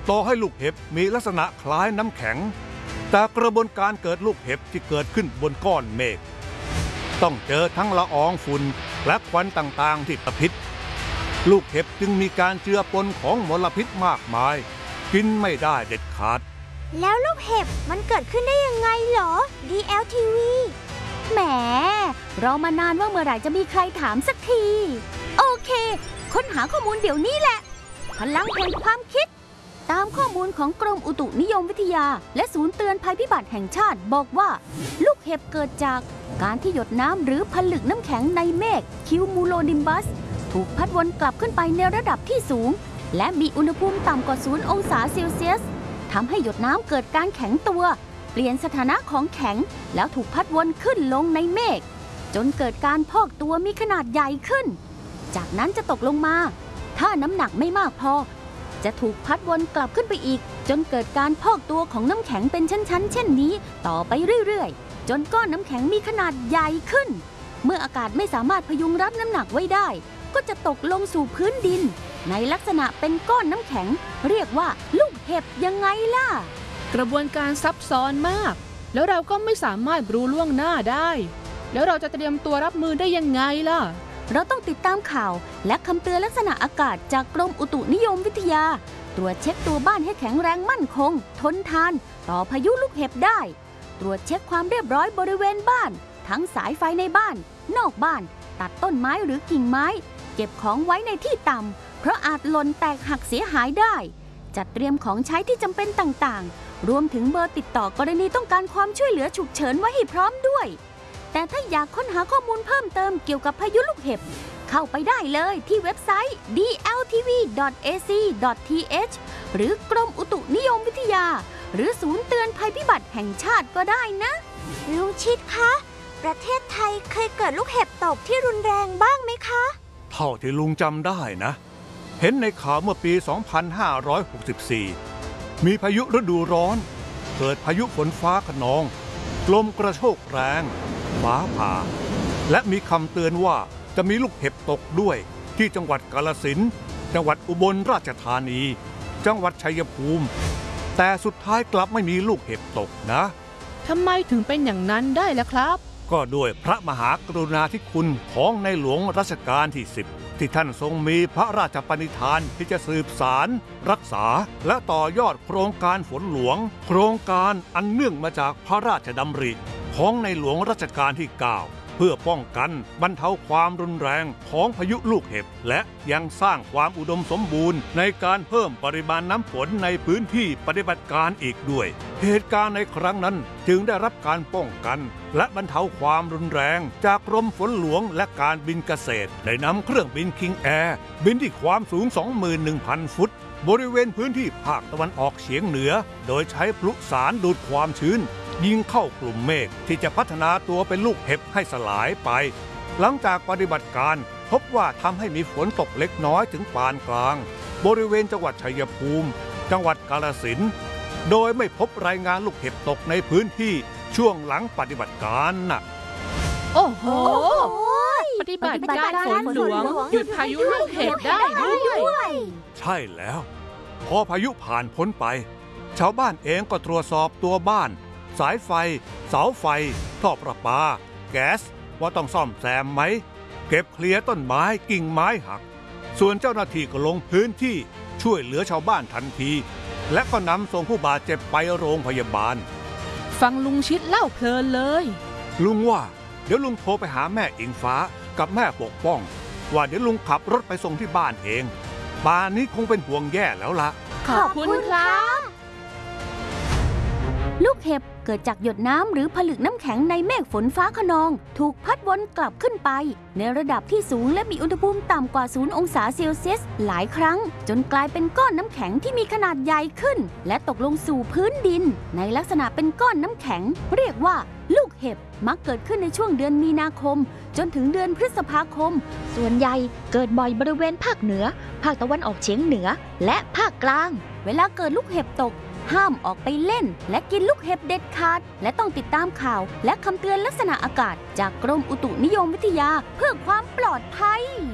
ต่อให้ลูกเห็บมีลักษณะคล้ายน้ำแข็งแต่กระบวนการเกิดลูกเห็บที่เกิดขึ้นบนก้อนเมฆต้องเจอทั้งละอองฝุ่นและควันต่างๆที่ตะพิษลูกเห็บจึงมีการเจือปนของมลพิษมากมายกินไม่ได้เด็ดขาดแล้วลูกเห็บมันเกิดขึ้นได้ยังไงเหรอ DLTV แหมรอมานานว่าเมื่อไหร่จะมีใครถามสักทีโอเคค้นหาข้อมูลเดี๋ยวนี้แหละพลังแห่งความคิดตามข้อมูลของกรมอุตุนิยมวิทยาและศูนย์เตือนภัยพิบัติแห่งชาติบอกว่าลูกเห็บเกิดจากการที่หยดน้ำหรือผลึกน้ำแข็งในเมฆคิวมูโลนิมบัสถูกพัดวนกลับขึ้นไปในระดับที่สูงและมีอุณหภูมิต่ำกว่า0 องศาเซลเซียสทำให้หยดน้ำเกิดการแข็งตัวเปลี่ยนสถานะของแข็งแล้วถูกพัดวนขึ้นลงในเมฆจนเกิดการพอกตัวมีขนาดใหญ่ขึ้นจากนั้นจะตกลงมาถ้าน้ำหนักไม่มากพอจะถูกพัดวนกลับขึ้นไปอีกจนเกิดการพอกตัวของน้ำแข็งเป็นชั้นๆเช่นนี้ต่อไปเรื่อยๆจนก้อนน้ำแข็งมีขนาดใหญ่ขึ้นเมื่ออากาศไม่สามารถพยุงรับน้ำหนักไว้ได้ก็จะตกลงสู่พื้นดินในลักษณะเป็นก้อนน้ำแข็งเรียกว่าลูกเห็บยังไงล่ะกระบวนการซับซ้อนมากแล้วเราก็ไม่สามารถรู้ล่วงหน้าได้แล้วเราจะเตรียมตัวรับมือได้ยังไงล่ะเราต้องติดตามข่าวและคำเตือนลักษณะอากาศจากกรมอุตุนิยมวิทยาตรวจเช็คตัวบ้านให้แข็งแรงมั่นคงทนทานต่อพายุลูกเห็บได้ตรวจเช็คความเรียบร้อยบริเวณบ้านทั้งสายไฟในบ้านนอกบ้านตัดต้นไม้หรือกิ่งไม้เก็บของไว้ในที่ต่ำเพราะอาจหล่นแตกหักเสียหายได้จัดเตรียมของใช้ที่จำเป็นต่างๆรวมถึงเบอร์ติดต่อกรณีต้องการความช่วยเหลือฉุกเฉินไว้ให้พร้อมด้วยแต่ถ้าอยากค้นหาข้อมูลเพิ่มเติมเกี่ยวกับพายุลูกเห็บเข้าไปได้เลยที่เว็บไซต์ dltv.ac.th หรือกรมอุตุนิยมวิทยาหรือศูนย์เตือนภัยพิบัติแห่งชาติก็ได้นะลุงชิดคะประเทศไทยเคยเกิดลูกเห็บตกที่รุนแรงบ้างไหมคะเท่าที่ลุงจำได้นะเห็นในข่าวเมื่อปี 2564 มีพายุฤดูร้อนเกิดพายุฝนฟ้าคะนองลมกระโชกแรงฟ้าผ่าและมีคำเตือนว่าจะมีลูกเห็บตกด้วยที่จังหวัดกาฬสินธุ์จังหวัดอุบลราชธานีจังหวัดชัยภูมิแต่สุดท้ายกลับไม่มีลูกเห็บตกนะทำไมถึงเป็นอย่างนั้นได้ล่ะครับก็ด้วยพระมหากรุณาธิคุณของในหลวงรัชกาลที่ 10ที่ท่านทรงมีพระราชปณิธานที่จะสืบสารรักษาและต่อยอดโครงการฝนหลวงโครงการอันเนื่องมาจากพระราชดำริของในหลวงรัชกาลที่ 9เพื่อป้องกันบรรเทาความรุนแรงของพายุลูกเห็บและยังสร้างความอุดมสมบูรณ์ในการเพิ่มปริมาณน้ำฝนในพื้นที่ปฏิบัติการอีกด้วยเหตุการณ์ในครั้งนั้นจึงได้รับการป้องกันและบรรเทาความรุนแรงจากกรมฝนหลวงและการบินเกษตรได้นำเครื่องบินคิงแอร์บินที่ความสูง 21,000 ฟุตบริเวณพื้นที่ภาคตะวันออกเฉียงเหนือโดยใช้พลุสารดูดความชื้นยิงเข้ากลุ่มเมฆที่จะพัฒนาตัวเป็นลูกเห็บให้สลายไปหลังจากปฏิบัติการพบว่าทำให้มีฝนตกเล็กน้อยถึงปานกลางบริเวณจังหวัดชัยภูมิจังหวัดกาฬสินธุ์โดยไม่พบรายงานลูกเห็บตกในพื้นที่ช่วงหลังปฏิบัติการน่ะโอ้โหปฏิบัติการฝนหลวงหยุดพายุลูกเห็บได้ด้วยใช่แล้วพอพายุผ่านพ้นไปชาวบ้านเองก็ตรวจสอบตัวบ้านสายไฟเสาไฟท่อประปาแก๊สว่าต้องซ่อมแซมไหมเก็บเคลียร์ต้นไม้กิ่งไม้หักส่วนเจ้าหน้าที่ก็ลงพื้นที่ช่วยเหลือชาวบ้านทันทีและก็นำส่งผู้บาดเจ็บไปโรงพยาบาลฟังลุงชิดเล่าเพลินเลยลุงว่าเดี๋ยวลุงโทรไปหาแม่อิงฟ้ากับแม่ปกป้องว่าเดี๋ยวลุงขับรถไปส่งที่บ้านเองป่านนี้คงเป็นห่วงแย่แล้วล่ะขอบคุณครับลูกเห็บเกิดจากหยดน้ำหรือผลึกน้ำแข็งในเมฆฝนฟ้าคะนองถูกพัดวนกลับขึ้นไปในระดับที่สูงและมีอุณหภูมิต่ำกว่า0 องศาเซลเซียสหลายครั้งจนกลายเป็นก้อนน้ำแข็งที่มีขนาดใหญ่ขึ้นและตกลงสู่พื้นดินในลักษณะเป็นก้อนน้ำแข็งเรียกว่าลูกเห็บมักเกิดขึ้นในช่วงเดือนมีนาคมจนถึงเดือนพฤษภาคมส่วนใหญ่เกิดบ่อยบริเวณภาคเหนือภาคตะวันออกเฉียงเหนือและภาคกลางเวลาเกิดลูกเห็บตกห้ามออกไปเล่นและกินลูกเห็บเด็ดขาดและต้องติดตามข่าวและคำเตือนลักษณะอากาศจากกรมอุตุนิยมวิทยาเพื่อความปลอดภัย